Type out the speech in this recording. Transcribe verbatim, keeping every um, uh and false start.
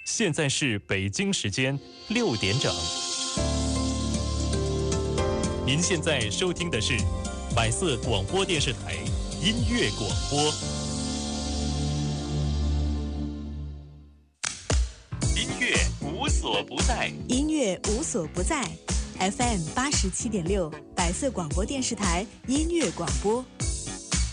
现在是北京时间六点整。您现在收听的是百色广播电视台音乐广播。音乐无所不在， 音乐无所不在。F M 八十七点六，百色广播电视台音乐广播。